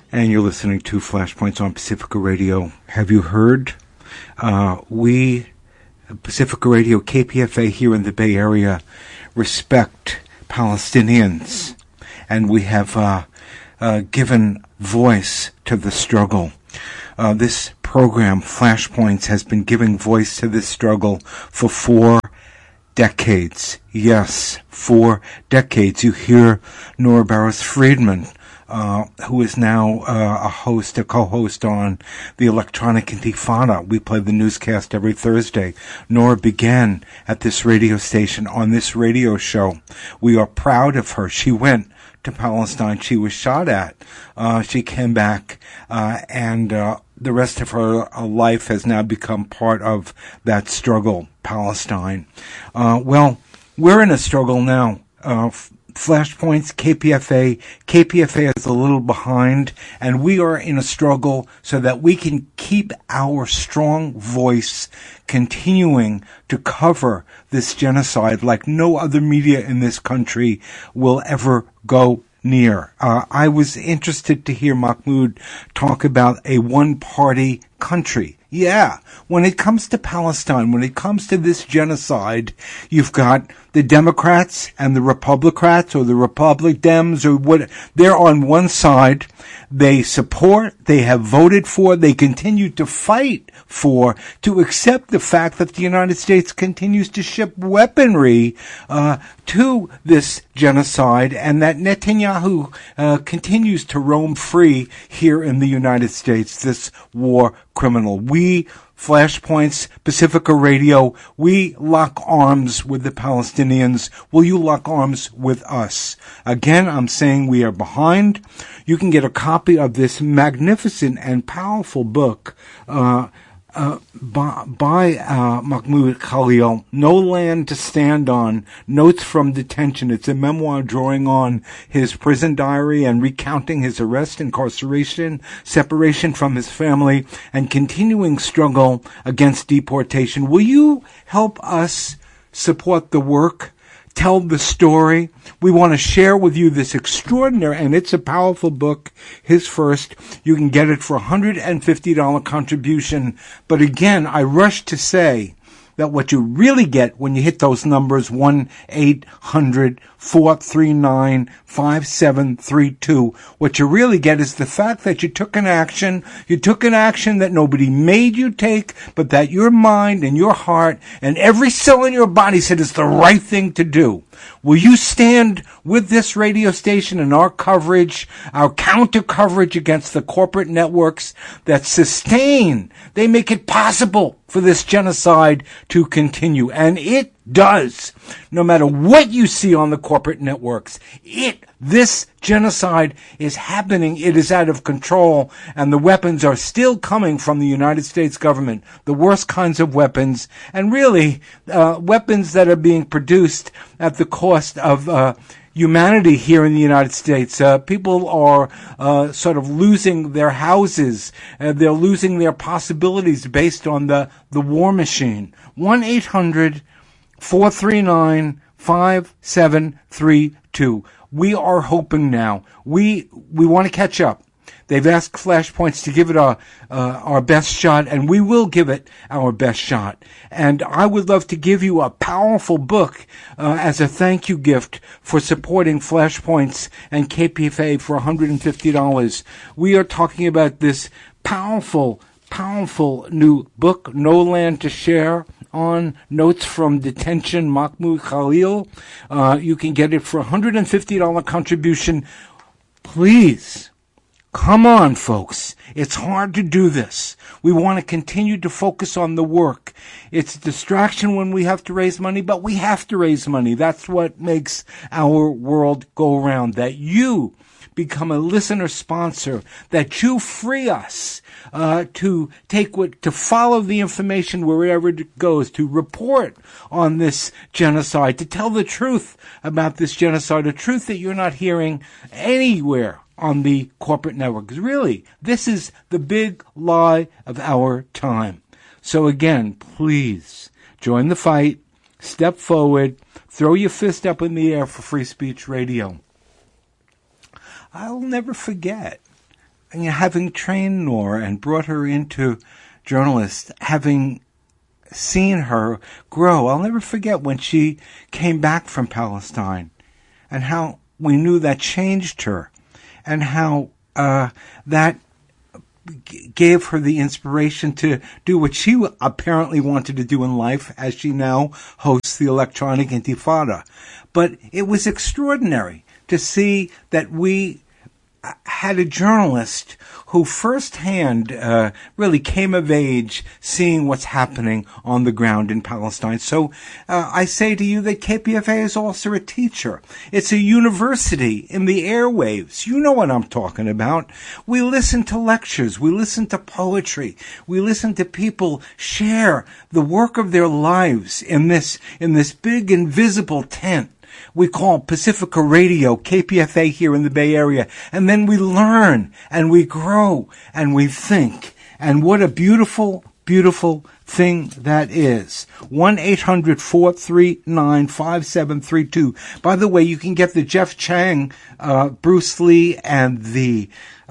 And you're listening to Flashpoints on Pacifica Radio. Have you heard? We, Pacifica Radio, KPFA here in the Bay Area, respect Palestinians. And we have given voice to the struggle. This program, Flashpoints, has been giving voice to this struggle for 4 decades. Yes, 4 decades. You hear Nora Barros-Friedman, who is now a co-host on the Electronic Intifada. We play the newscast every Thursday. Nora began at this radio station on this radio show. We are proud of her. She went to Palestine. She was shot at. She came back, and the rest of her life has now become part of that struggle, Palestine. Well, we're in a struggle now. Flashpoints, KPFA is a little behind, and we are in a struggle so that we can keep our strong voice continuing to cover this genocide like no other media in this country will ever go near. I was interested to hear Mahmoud talk about a one-party country. Yeah, when it comes to Palestine, when it comes to this genocide, you've got the Democrats and the Republicrats, or the Republic Dems, or what. They're on one side. They support, they have voted for, they continue to fight for, to accept the fact that the United States continues to ship weaponry to this genocide, and that Netanyahu continues to roam free here in the United States, this war criminal. We, Flashpoints, Pacifica Radio, we lock arms with the Palestinians. Will you lock arms with us? Again, I'm saying we are behind. You can get a copy of this magnificent and powerful book by Mahmoud Khalil, No Land to Stand On, Notes from Detention. It's a memoir drawing on his prison diary and recounting his arrest, incarceration, separation from his family, and continuing struggle against deportation. Will you help us support the work? Tell the story. We want to share with you this extraordinary, and it's a powerful book, his first. You can get it for $150 contribution. But again, I rush to say that what you really get when you hit those numbers, 1-800-439-5732, what you really get is the fact that you took an action that nobody made you take, but that your mind and your heart and every cell in your body said it's the right thing to do. Will you stand with this radio station and our coverage, our counter coverage against the corporate networks that sustain, they make it possible for this genocide to continue? And it does. No matter what you see on the corporate networks, this genocide is happening. It is out of control, and the weapons are still coming from the United States government, the worst kinds of weapons, and really weapons that are being produced at the cost of humanity here in the United States. People are sort of losing their houses. They're losing their possibilities based on the war machine. 1-800-439-5732. We are hoping now. We want to catch up. They've asked Flashpoints to give it our best shot, and we will give it our best shot. And I would love to give you a powerful book as a thank you gift for supporting Flashpoints and KPFA for $150. We are talking about this powerful new book, No Land to Share On, Notes from Detention, Mahmoud Khalil. You can get it for $150 contribution. Please, come on, folks. It's hard to do this. We want to continue to focus on the work. It's a distraction when we have to raise money, but we have to raise money. That's what makes our world go around, that you become a listener sponsor, that you free us to follow the information wherever it goes, to report on this genocide, to tell the truth about this genocide, a truth that you're not hearing anywhere on the corporate networks. Really, this is the big lie of our time. So again, please join the fight, step forward, throw your fist up in the air for Free Speech Radio. I'll never forget. having trained Nora and brought her into journalist, having seen her grow, I'll never forget when she came back from Palestine and how we knew that changed her and how that gave her the inspiration to do what she apparently wanted to do in life as she now hosts the Electronic Intifada. But it was extraordinary to see that we had a journalist who firsthand really came of age seeing what's happening on the ground in Palestine. So I say to you that KPFA is also a teacher. It's a university in the airwaves. You know what I'm talking about. We listen to lectures. We listen to poetry. We listen to people share the work of their lives in this big invisible tent we call Pacifica Radio, KPFA here in the Bay Area. And then we learn and we grow and we think. And what a beautiful, beautiful thing that is. 1-800-439-5732. By the way, you can get the Jeff Chang, Bruce Lee, and the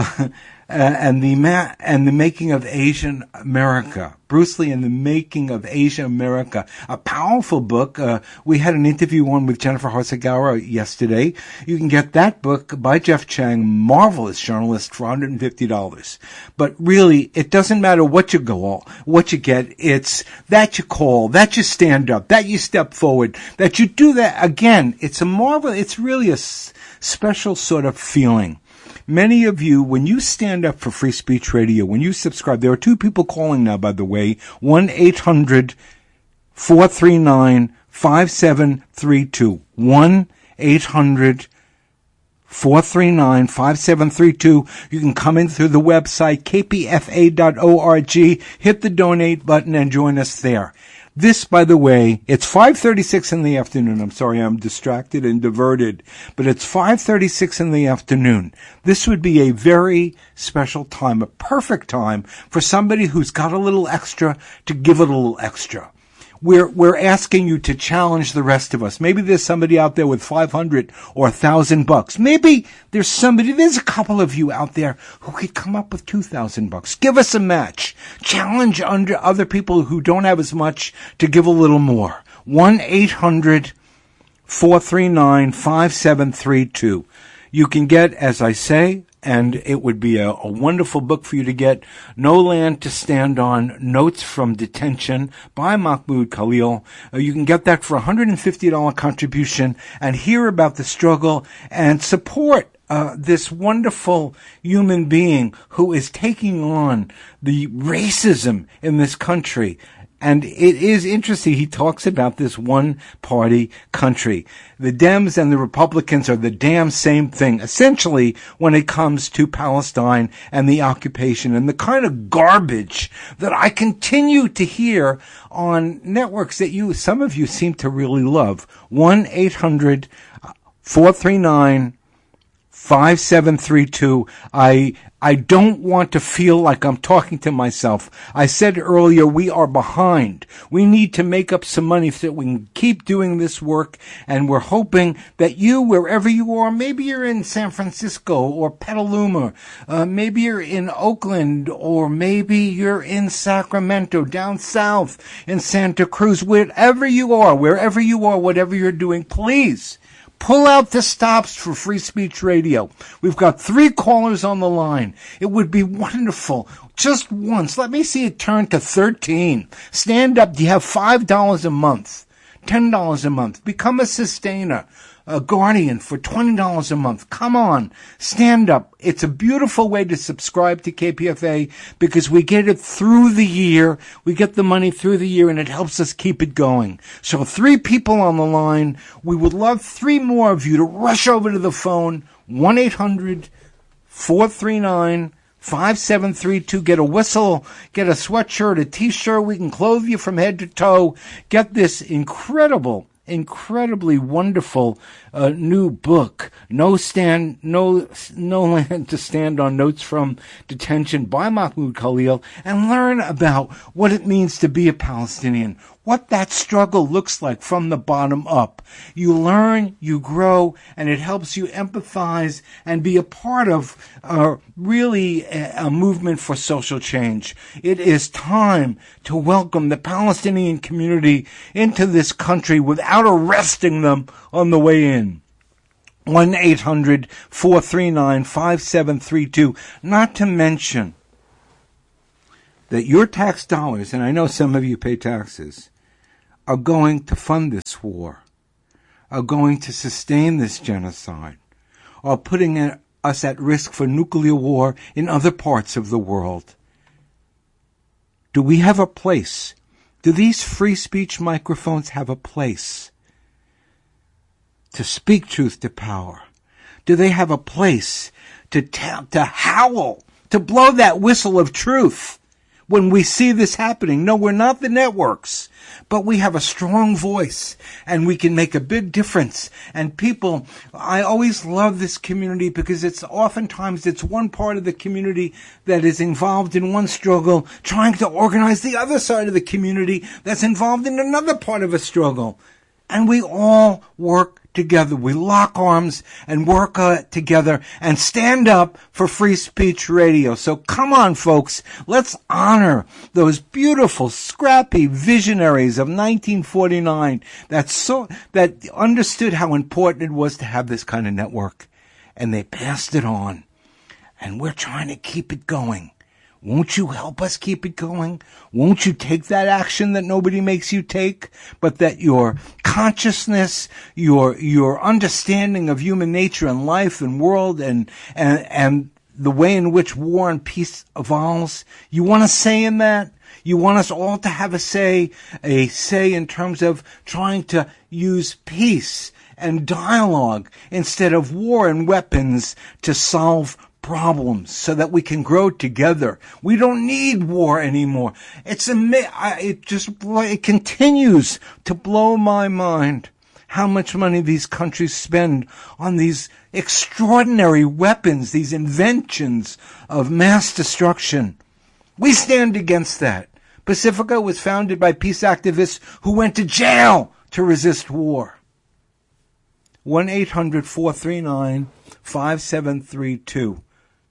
Making of Asian America. Bruce Lee and the Making of Asian America. A powerful book. We had an interview on with Jennifer Hosogawa yesterday. You can get that book by Jeff Chang, marvelous journalist, for $150. But really, it doesn't matter what you get. It's that you call, that you stand up, that you step forward, that you do that again. It's really a special sort of feeling. Many of you, when you stand up for Free Speech Radio, when you subscribe, there are two people calling now, by the way, 1-800-439-5732. 1-800-439-5732. You can come in through the website, kpfa.org, hit the donate button and join us there. This, by the way, it's 5:36 in the afternoon. I'm sorry, I'm distracted and diverted, but it's 5:36 in the afternoon. This would be a very special time, a perfect time for somebody who's got a little extra to give it a little extra. We're asking you to challenge the rest of us. Maybe there's somebody out there with $500 or $1,000. Maybe there's a couple of you out there who could come up with $2,000. Give us a match. Challenge other people who don't have as much to give a little more. 1-800-439-5732. You can get, as I say, and it would be a wonderful book for you to get, No Land to Stand On, Notes from Detention by Mahmoud Khalil. You can get that for $150 contribution and hear about the struggle and support this wonderful human being who is taking on the racism in this country. And it is interesting, he talks about this one-party country. The Dems and the Republicans are the damn same thing, essentially, when it comes to Palestine and the occupation and the kind of garbage that I continue to hear on networks that some of you seem to really love. 1-800-439-5732. I don't want to feel like I'm talking to myself. I said earlier, we are behind. We need to make up some money so that we can keep doing this work, and we're hoping that you, wherever you are, maybe you're in San Francisco or Petaluma, maybe you're in Oakland, or maybe you're in Sacramento, down south in Santa Cruz, wherever you are, whatever you're doing, please pull out the stops for Free Speech Radio. We've got 3 callers on the line. It would be wonderful. Just once. Let me see it turn to 13. Stand up. Do you have $5 a month? $10 a month? Become a sustainer. A guardian for $20 a month. Come on. Stand up. It's a beautiful way to subscribe to KPFA because we get it through the year. We get the money through the year and it helps us keep it going. So 3 people on the line. We would love 3 more of you to rush over to the phone. 1-800-439-5732. Get a whistle, get a sweatshirt, a t-shirt. We can clothe you from head to toe. Get this incredibly wonderful new book, No Land to Stand On, Notes from Detention by Mahmoud Khalil, and learn about what it means to be a Palestinian, what that struggle looks like from the bottom up. You learn, you grow, and it helps you empathize and be a part of really a movement for social change. It is time to welcome the Palestinian community into this country without arresting them on the way in. 1-800-439-5732. Not to mention that your tax dollars, and I know some of you pay taxes, are going to fund this war, are going to sustain this genocide, are putting us at risk for nuclear war in other parts of the world. Do we have a place? Do these free speech microphones have a place to speak truth to power? Do they have a place to howl, to blow that whistle of truth when we see this happening? No, we're not the networks, but we have a strong voice and we can make a big difference. And people, I always love this community because it's oftentimes one part of the community that is involved in one struggle trying to organize the other side of the community that's involved in another part of a struggle. And we all work together. We lock arms and work together and stand up for free speech radio. So come on, folks. Let's honor those beautiful, scrappy visionaries of 1949 that understood how important it was to have this kind of network. And they passed it on. And we're trying to keep it going. Won't you help us keep it going? Won't you take that action that nobody makes you take, but that your consciousness, your understanding of human nature and life and world and the way in which war and peace evolves, you want a say in that? You want us all to have a say in terms of trying to use peace and dialogue instead of war and weapons to solve problems so that we can grow together. We don't need war anymore. It continues to blow my mind how much money these countries spend on these extraordinary weapons, these inventions of mass destruction. We stand against that. Pacifica was founded by peace activists who went to jail to resist war. 1-800-439-5732.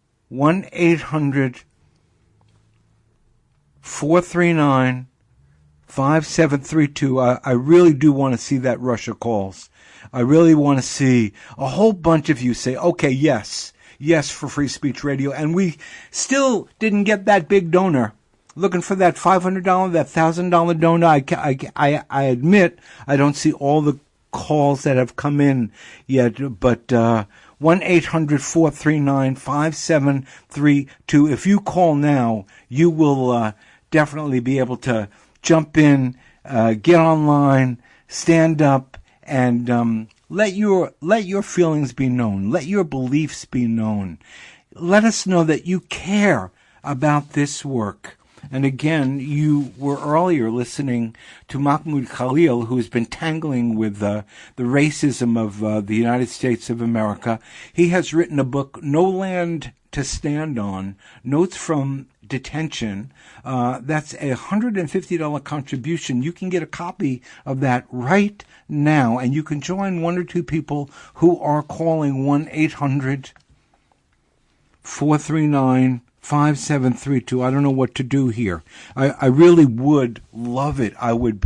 1-800-439-5732. I really do want to see that Russia calls. I really want to see a whole bunch of you say, okay, yes for free speech radio. And we still didn't get that big donor. Looking for that $500, that $1,000 donor. I admit I don't see all the calls that have come in yet, but 1-800-439-5732. If you call now, you will definitely be able to jump in, get online, stand up, and let your feelings be known. Let your beliefs be known. Let us know that you care about this work. And again, you were earlier listening to Mahmoud Khalil, who has been tangling with the racism of the United States of America. He has written a book, No Land to Stand On, Notes from Detention. That's a $150 contribution. You can get a copy of that right now, and you can join one or two people who are calling 1-800-439-5732. I don't know what to do here. I really would love it. I would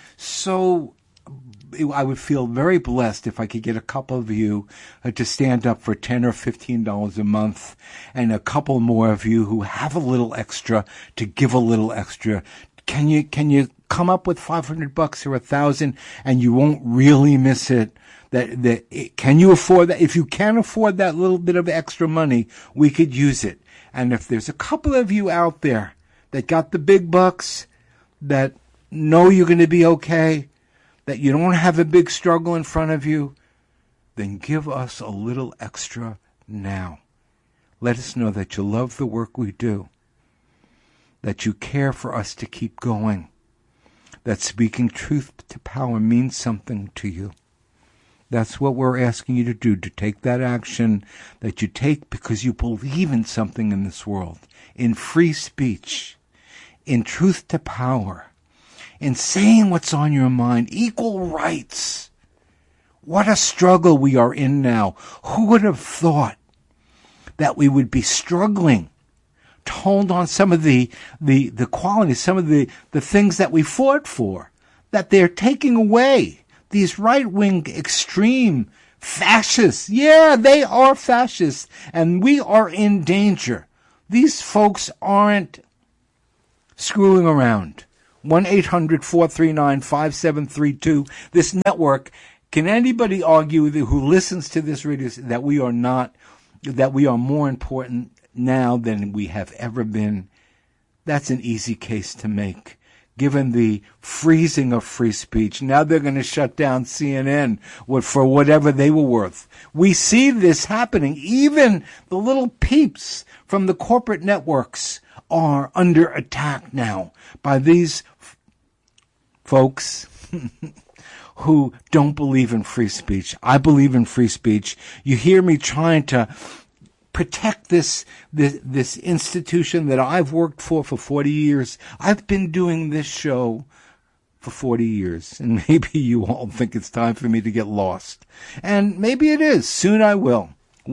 feel very blessed if I could get a couple of you to stand up for $10 or $15 a month, and a couple more of you who have a little extra to give a little extra. Can you come up with $500 or $1,000, and you won't really miss it? Can you afford that? If you can't afford that little bit of extra money, we could use it. And if there's a couple of you out there that got the big bucks, that know you're going to be okay, that you don't have a big struggle in front of you, then give us a little extra now. Let us know that you love the work we do, that you care for us to keep going, that speaking truth to power means something to you. That's what we're asking you to do, to take that action that you take because you believe in something in this world, in free speech, in truth to power, in saying what's on your mind. Equal rights. What a struggle we are in now. Who would have thought that we would be struggling to hold on some of the qualities, some of the things that we fought for, that they're taking away. These right-wing extreme fascists. Yeah, they are fascists, and we are in danger. These folks aren't screwing around. 1-800-439-5732. This network, can anybody argue who listens to this radio that we are more important now than we have ever been? That's an easy case to make, given the freezing of free speech. Now they're going to shut down CNN for whatever they were worth. We see this happening. Even the little peeps from the corporate networks are under attack now by these folks who don't believe in free speech. I believe in free speech. You hear me trying to protect this institution that I've worked for 40 years. I've been doing this show for 40 years, and maybe you all think it's time for me to get lost. And maybe it is. Soon I will.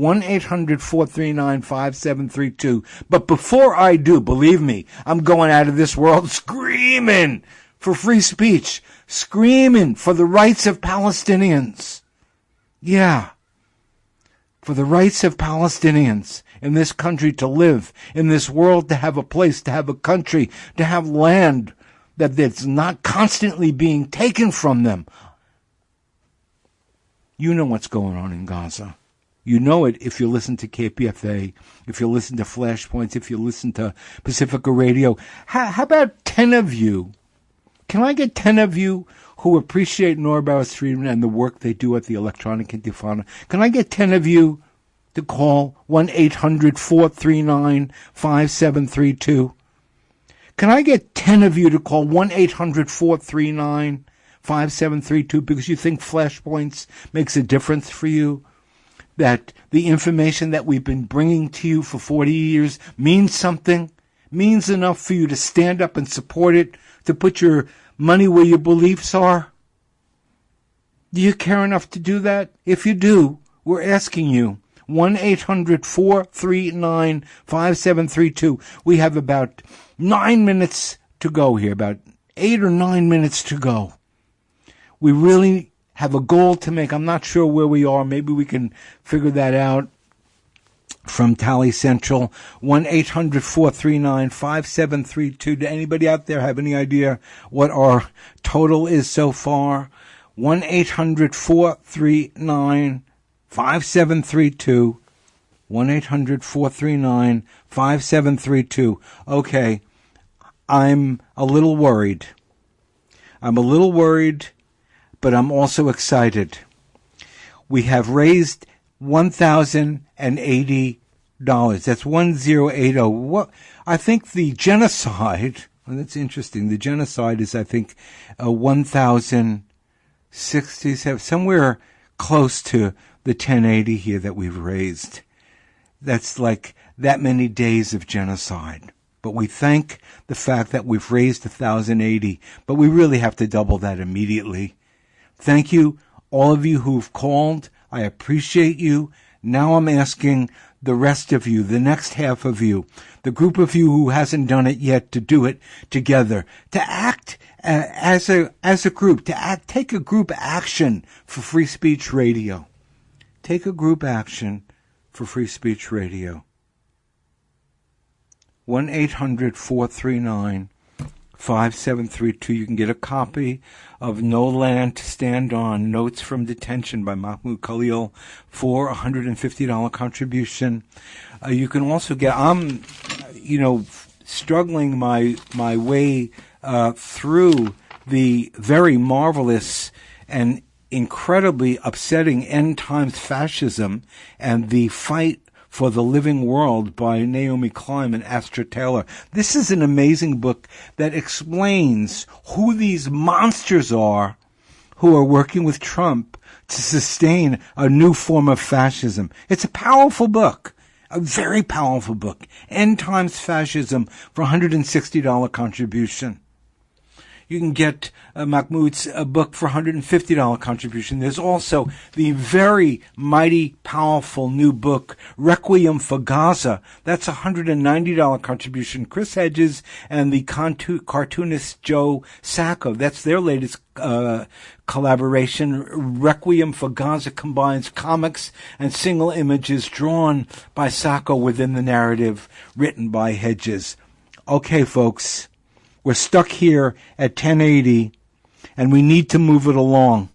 1-800-439-5732. But before I do, believe me, I'm going out of this world screaming for free speech, screaming for the rights of Palestinians. Yeah. For the rights of Palestinians in this country to live, in this world to have a place, to have a country, to have land that's not constantly being taken from them. You know what's going on in Gaza. You know it if you listen to KPFA, if you listen to Flashpoints, if you listen to Pacifica Radio. How about 10 of you? Can I get 10 of you who appreciate Nora Barris Friedman and the work they do at the Electronic Intifada? Can I get 10 of you to call 1-800-439-5732? Can I get 10 of you to call 1-800-439-5732 because you think Flashpoints makes a difference for you? That the information that we've been bringing to you for 40 years means something, means enough for you to stand up and support it, to put your money where your beliefs are? Do you care enough to do that? If you do, we're asking you. 1-800-439-5732. We have about 9 minutes to go here, about 8 or 9 minutes to go. We really have a goal to make. I'm not sure where we are. Maybe we can figure that out from Tally Central. 1-800-439-5732. Do anybody out there have any idea what our total is so far? 1-800-439-5732. 1-800-439-5732. Okay, I'm a little worried. But I'm also excited. We have raised $1,080. That's 1080. What? I think the genocide, well, that's interesting. The genocide is, I think, 1,067, somewhere close to the 1080 here that we've raised. That's like that many days of genocide. But we thank the fact that we've raised 1,080, but we really have to double that immediately. Thank you, all of you who've called. I appreciate you. Now I'm asking the rest of you, the next half of you, the group of you who hasn't done it yet, to do it together, to act as a group, take a group action for Free Speech Radio. Take a group action for Free Speech Radio. 1-800-439-5732. You can get a copy of No Land to Stand On, Notes from Detention by Mahmoud Khalil for a $150 contribution. You can also get, I'm, struggling my way through the very marvelous and incredibly upsetting End Times Fascism and the Fight for the Living World by Naomi Klein and Astra Taylor. This is an amazing book that explains who these monsters are who are working with Trump to sustain a new form of fascism. It's a powerful book, a very powerful book. End Times Fascism for $160 contribution. You can get Mahmoud's book for $150 contribution. There's also the very mighty, powerful new book, Requiem for Gaza. That's a $190 contribution. Chris Hedges and the cartoonist Joe Sacco. That's their latest collaboration. Requiem for Gaza combines comics and single images drawn by Sacco within the narrative written by Hedges. Okay, folks, we're stuck here at 1080, and we need to move it along.